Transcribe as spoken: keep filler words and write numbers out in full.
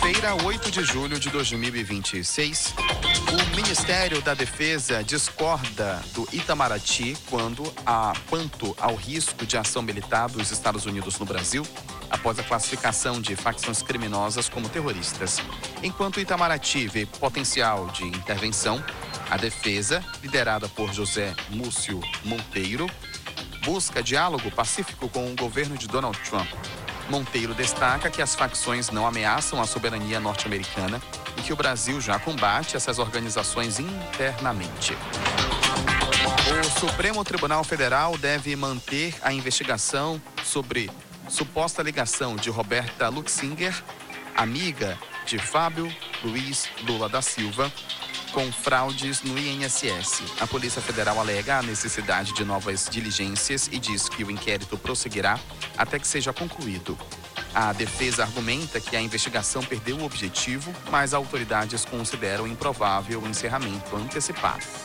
Quinta-feira, oito de julho de dois mil e vinte e seis, o Ministério da Defesa discorda do Itamaraty quando a, quanto ao risco de ação militar dos Estados Unidos no Brasil, após a classificação de facções criminosas como terroristas. Enquanto o Itamaraty vê potencial de intervenção, a defesa, liderada por José Múcio Monteiro, busca diálogo pacífico com o governo de Donald Trump. Monteiro destaca que as facções não ameaçam a soberania norte-americana e que o Brasil já combate essas organizações internamente. O Supremo Tribunal Federal deve manter a investigação sobre suposta ligação de Roberta Luxinger, amiga de Fábio Luiz Lula da Silva, com fraudes no I N S S. A Polícia Federal alega a necessidade de novas diligências e diz que o inquérito prosseguirá até que seja concluído. A defesa argumenta que a investigação perdeu o objetivo, mas autoridades consideram improvável o encerramento antecipado.